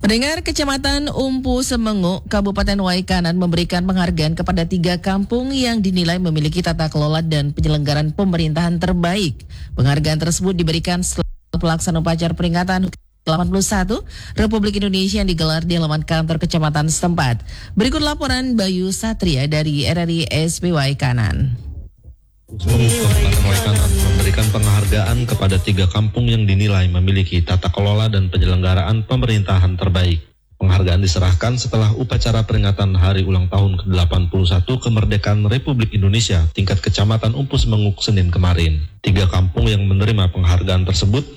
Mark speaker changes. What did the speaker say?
Speaker 1: Pendengar, Kecamatan Umpu Semenguk, Kabupaten Waikanan memberikan penghargaan kepada 3 kampung yang dinilai memiliki tata kelola dan penyelenggaraan pemerintahan terbaik. Penghargaan tersebut diberikan setelah pelaksanaan upacara peringatan 81 Republik Indonesia yang digelar di halaman kantor kecamatan setempat. Berikut laporan Bayu Satria dari RRI SP Waikanan.
Speaker 2: Kabupaten Waikanan memberikan penghargaan kepada 3 kampung yang dinilai memiliki tata kelola dan penyelenggaraan pemerintahan terbaik. Penghargaan diserahkan setelah upacara peringatan Hari Ulang Tahun ke-81 Kemerdekaan Republik Indonesia tingkat Kecamatan Umpu Semenguk Senin kemarin. 3 kampung yang menerima penghargaan tersebut